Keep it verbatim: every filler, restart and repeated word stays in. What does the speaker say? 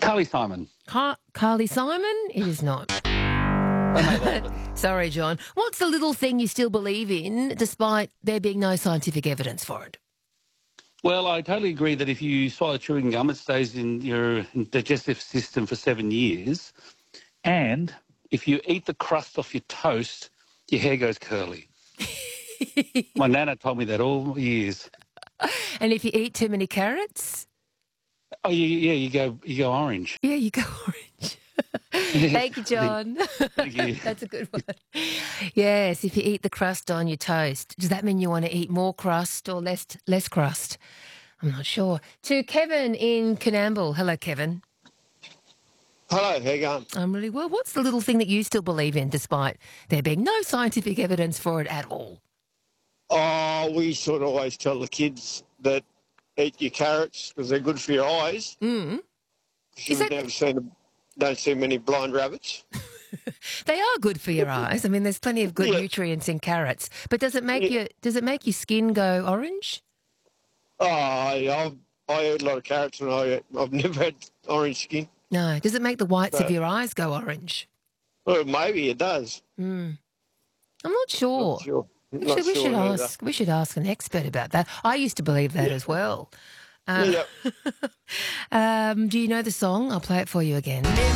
Carly Simon. Car- Carly Simon? It is not. Sorry, John. What's the little thing you still believe in despite there being no scientific evidence for it? Well, I totally agree that if you swallow chewing gum, it stays in your digestive system for seven years. And if you eat the crust off your toast, your hair goes curly. My nana told me that all years. And if you eat too many carrots? Oh, yeah, yeah, you go, you go orange. Yeah, you go orange. Thank you, John. Thank you. That's a good one. Yes, if you eat the crust on your toast, does that mean you want to eat more crust or less less crust? I'm not sure. To Kevin in Coonamble. Hello, Kevin. Hello, how you going? I'm really well. What's the little thing that you still believe in despite there being no scientific evidence for it at all? Oh, we sort of always tell the kids that eat your carrots because they're good for your eyes. Mm. You've that... never seen, a, don't see many blind rabbits. They are good for your eyes. I mean, there's plenty of good yeah. nutrients in carrots. But does it make yeah. you? Does it make your skin go orange? Oh, I, I eat a lot of carrots and I, I've never had orange skin. No. Does it make the whites no. of your eyes go orange? Well, maybe it does. Mm. I'm not sure. Not sure. We Not should, we sure should either. ask. We should ask an expert about that. I used to believe that yeah. as well. Uh, yeah. um, do you know the song? I'll play it for you again.